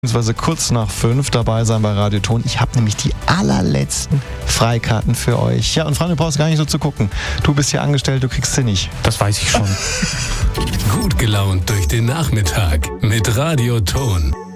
beziehungsweise kurz nach 5 dabei sein bei Radio Ton. Ich habe nämlich die allerletzten Freikarten für euch. Ja, und Frank, du brauchst gar nicht so zu gucken. Du bist hier angestellt, du kriegst sie nicht. Das weiß ich schon. Gut gelaunt durch den Nachmittag mit Radio Ton.